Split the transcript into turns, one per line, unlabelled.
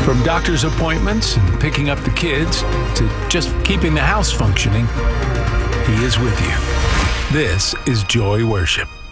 From doctor's appointments and picking up the kids to just keeping the house functioning, He is with you. This is Joy Worship.